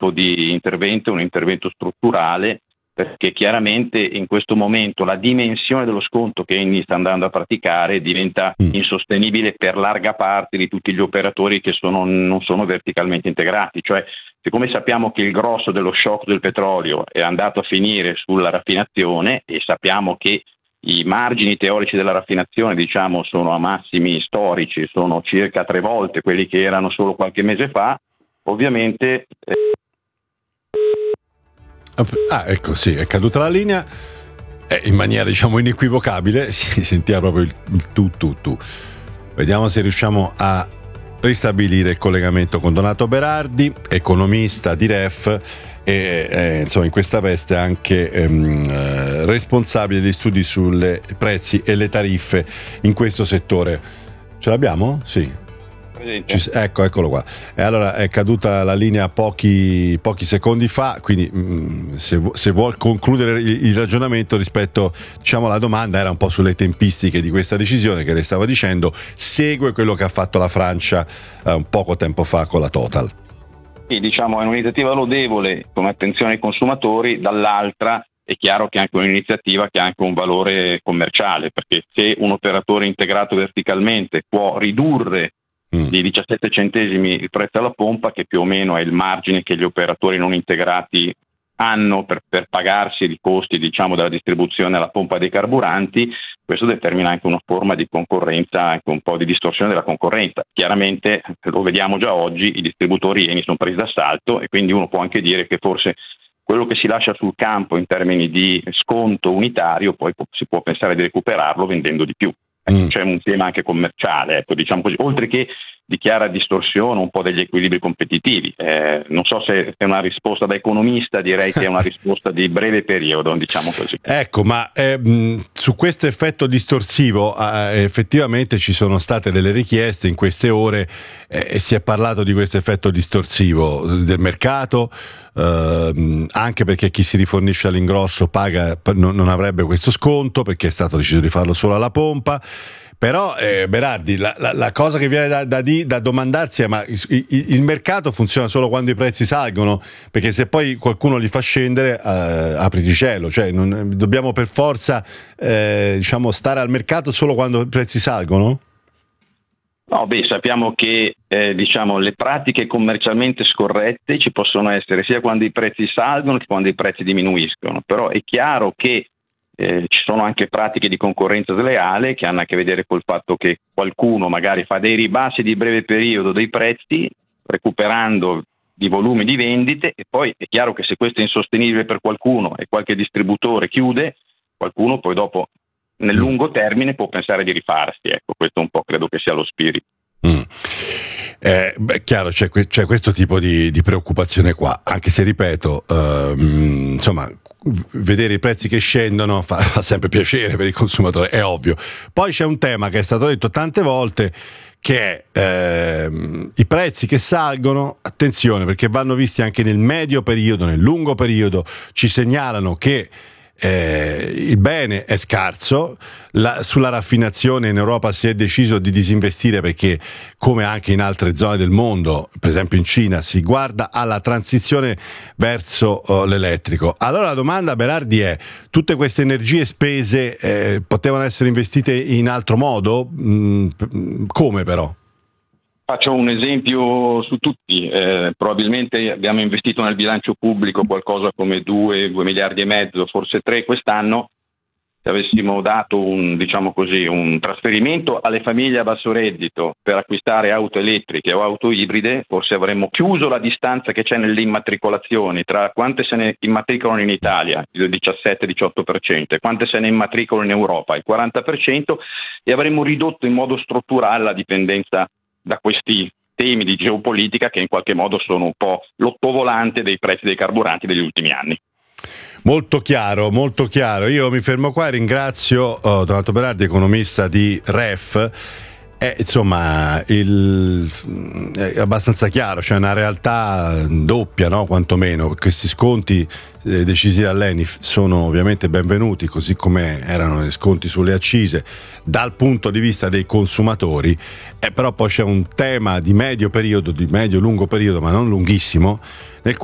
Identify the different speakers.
Speaker 1: tipo di intervento è un intervento strutturale, perché chiaramente in questo momento la dimensione dello sconto che Eni sta andando a praticare diventa insostenibile per larga parte di tutti gli operatori che non sono verticalmente integrati. Cioè, siccome sappiamo che il grosso dello shock del petrolio è andato a finire sulla raffinazione e sappiamo che i margini teorici della raffinazione, diciamo, sono a massimi storici, sono circa 3 volte quelli che erano solo qualche mese fa, ovviamente...
Speaker 2: ecco, sì, è caduta la linea in maniera, diciamo, inequivocabile, si sentiva proprio il tu. Vediamo se riusciamo a ristabilire il collegamento con Donato Berardi, economista di REF e insomma in questa veste anche responsabile degli studi sulle prezzi e le tariffe in questo settore. Ce l'abbiamo? Sì. Eccolo qua. E allora è caduta la linea pochi secondi fa, quindi se vuol concludere il ragionamento rispetto, diciamo, alla domanda era un po' sulle tempistiche di questa decisione che lei stava dicendo, segue quello che ha fatto la Francia un poco tempo fa con la Total.
Speaker 1: Sì, diciamo, è un'iniziativa lodevole come attenzione ai consumatori, dall'altra è chiaro che è anche un'iniziativa che ha anche un valore commerciale, perché se un operatore integrato verticalmente può ridurre di 17 centesimi il prezzo alla pompa, che più o meno è il margine che gli operatori non integrati hanno per pagarsi i costi, diciamo, della distribuzione alla pompa dei carburanti, questo determina anche una forma di concorrenza, anche un po' di distorsione della concorrenza. Chiaramente lo vediamo già oggi, i distributori Eni sono presi d'assalto e quindi uno può anche dire che forse quello che si lascia sul campo in termini di sconto unitario poi si può pensare di recuperarlo vendendo di più. C'è un tema anche commerciale, ecco, diciamo così, oltre che di chiara distorsione un po' degli equilibri competitivi. Non so se è una risposta da economista, direi che è una risposta di breve periodo, diciamo così.
Speaker 2: Ecco, ma su questo effetto distorsivo effettivamente ci sono state delle richieste in queste ore e si è parlato di questo effetto distorsivo del mercato, anche perché chi si rifornisce all'ingrosso paga, non avrebbe questo sconto perché è stato deciso di farlo solo alla pompa. Però Berardi, la cosa che viene da domandarsi è: ma il mercato funziona solo quando i prezzi salgono? Perché se poi qualcuno li fa scendere, apriti cielo, cioè dobbiamo per forza diciamo stare al mercato solo quando i prezzi salgono?
Speaker 1: No, sappiamo che diciamo le pratiche commercialmente scorrette ci possono essere sia quando i prezzi salgono che quando i prezzi diminuiscono, però è chiaro che ci sono anche pratiche di concorrenza sleale che hanno a che vedere col fatto che qualcuno magari fa dei ribassi di breve periodo dei prezzi recuperando di volumi di vendite, e poi è chiaro che se questo è insostenibile per qualcuno e qualche distributore chiude, qualcuno poi dopo nel lungo termine può pensare di rifarsi. Ecco, questo un po' credo che sia lo spirito.
Speaker 2: Chiaro, c'è questo tipo di preoccupazione qua, anche se ripeto, insomma, vedere i prezzi che scendono fa sempre piacere per il consumatore, è ovvio. Poi c'è un tema che è stato detto tante volte, che è i prezzi che salgono, attenzione, perché vanno visti anche nel medio periodo, nel lungo periodo, ci segnalano che il bene è scarso, sulla raffinazione in Europa si è deciso di disinvestire perché, come anche in altre zone del mondo, per esempio in Cina, si guarda alla transizione verso l'elettrico. Allora la domanda, Berardi, è: tutte queste energie spese potevano essere investite in altro modo? Come però?
Speaker 1: Faccio un esempio su tutti, probabilmente abbiamo investito nel bilancio pubblico qualcosa come 2 miliardi e mezzo, forse 3 quest'anno. Se avessimo dato un trasferimento alle famiglie a basso reddito per acquistare auto elettriche o auto ibride, forse avremmo chiuso la distanza che c'è nelle immatricolazioni tra quante se ne immatricolano in Italia, il 17-18%, e quante se ne immatricolano in Europa, il 40%, e avremmo ridotto in modo strutturale la dipendenza da questi temi di geopolitica che in qualche modo sono un po' l'ottovolante dei prezzi dei carburanti degli ultimi anni.
Speaker 2: Molto chiaro, molto chiaro. Io mi fermo qua e ringrazio Donato Berardi, economista di REF. Insomma, è abbastanza chiaro, c'è una realtà doppia, no? Quantomeno questi sconti decisi dall'Eni sono ovviamente benvenuti, così come erano gli sconti sulle accise dal punto di vista dei consumatori, però poi c'è un tema di medio periodo, di medio-lungo periodo, ma non lunghissimo, nel